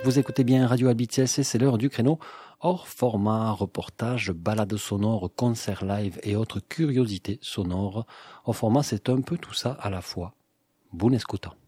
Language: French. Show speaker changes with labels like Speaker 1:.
Speaker 1: Vous écoutez bien Radio Albitiès et c'est l'heure du créneau hors format, reportage, balades sonores, concerts live et autres curiosités sonores. Hors format, c'est un peu tout ça à la fois. Bon escuta.